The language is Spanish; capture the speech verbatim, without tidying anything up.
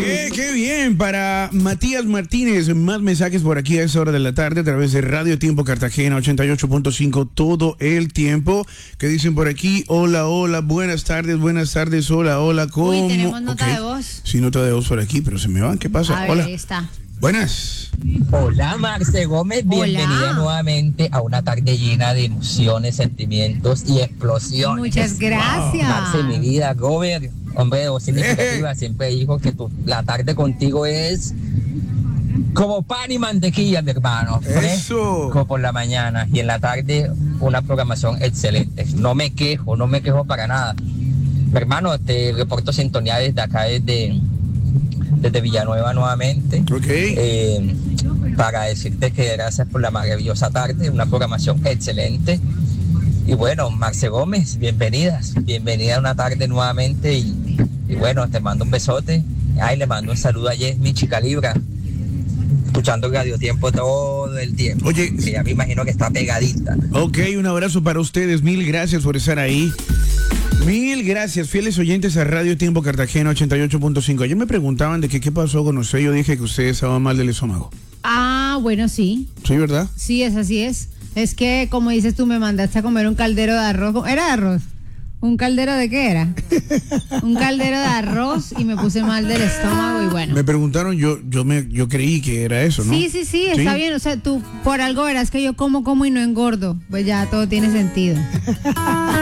Qué, qué bien para Matías Martínez. Más mensajes por aquí a esa hora de la tarde a través de Radio Tiempo Cartagena ochenta y ocho punto cinco todo el tiempo. Que dicen por aquí, hola, hola, buenas tardes, buenas tardes, hola, hola, ¿cómo? Uy, tenemos nota okay. de voz. Sí, nota de voz por aquí, pero se me van, ¿qué pasa? A ver, Hola. ahí está. Buenas. Hola, Marce Gómez, bienvenida Hola. nuevamente a una tarde llena de emociones, sentimientos y explosiones. Muchas gracias. Marce, mi vida, Robert, hombre de voz significativa, siempre dijo que tu, la tarde contigo es como pan y mantequilla, mi hermano. Eso. Como por la mañana y en la tarde una programación excelente. No me quejo, no me quejo para nada. Mi hermano, te reporto sintonía desde acá, desde... desde Villanueva nuevamente, okay. eh, para decirte que gracias por la maravillosa tarde, una programación excelente. Y bueno, Marce Gómez, bienvenidas, bienvenida a una tarde nuevamente y, y bueno, te mando un besote. Ay, le mando un saludo a Yesmi Chicalibra, escuchando Radio Tiempo todo el tiempo. Oye, que ya me imagino que está pegadita. Ok, un abrazo para ustedes, mil gracias por estar ahí. Mil gracias, fieles oyentes a Radio Tiempo Cartagena ochenta y ocho punto cinco. Ayer me preguntaban de que qué pasó con usted. Yo dije que usted estaba mal del estómago. Ah, bueno, sí. ¿Sí, verdad? Sí, es así es. Es que, como dices tú, me mandaste a comer un caldero de arroz. ¿Era de arroz? ¿Un caldero de qué era? Un caldero de arroz y me puse mal del estómago y bueno. Me preguntaron, yo yo me yo creí que era eso, ¿no? Sí, sí, sí, está ¿Sí? bien. O sea, tú por algo verás que yo como, como y no engordo. Pues ya todo tiene sentido.